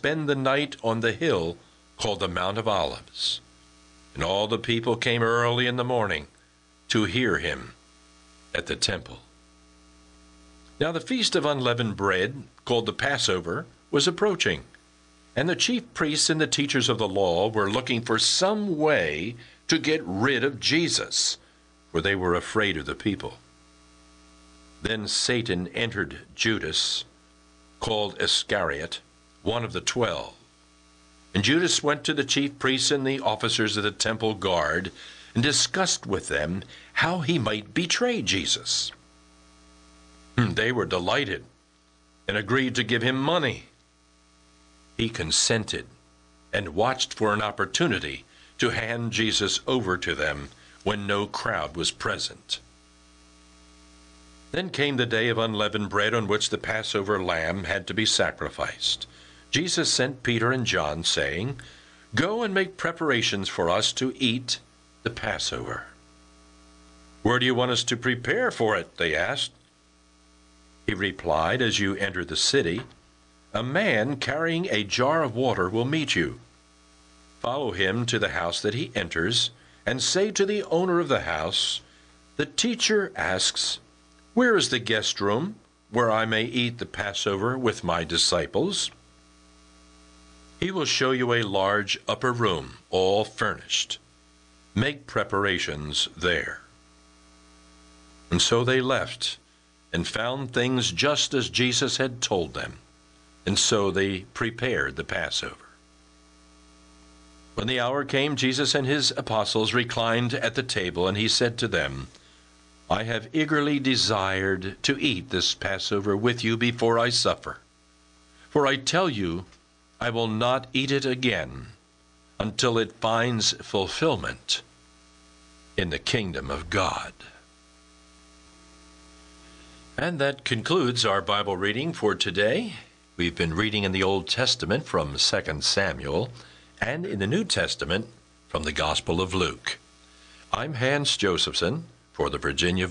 spend the night on the hill called the Mount of Olives. And all the people came early in the morning to hear him at the temple. Now the feast of unleavened bread, called the Passover, was approaching, and the chief priests and the teachers of the law were looking for some way to get rid of Jesus, for they were afraid of the people. Then Satan entered Judas, called Iscariot, one of the 12. And Judas went to the chief priests and the officers of the temple guard and discussed with them how he might betray Jesus. They were delighted and agreed to give him money. He consented and watched for an opportunity to hand Jesus over to them when no crowd was present. Then came the day of unleavened bread on which the Passover lamb had to be sacrificed. Jesus sent Peter and John, saying, "Go and make preparations for us to eat the Passover." "Where do you want us to prepare for it?" they asked. He replied, "As you enter the city, a man carrying a jar of water will meet you. Follow him to the house that he enters, and say to the owner of the house, 'The teacher asks, where is the guest room where I may eat the Passover with my disciples?' He will show you a large upper room, all furnished. Make preparations there." And so they left and found things just as Jesus had told them, and so they prepared the Passover. When the hour came, Jesus and his apostles reclined at the table, and he said to them, "I have eagerly desired to eat this Passover with you before I suffer. For I tell you, I will not eat it again until it finds fulfillment in the kingdom of God." And that concludes our Bible reading for today. We've been reading in the Old Testament from 2 Samuel, and in the New Testament from the Gospel of Luke. I'm Hans Josephson for the Virginia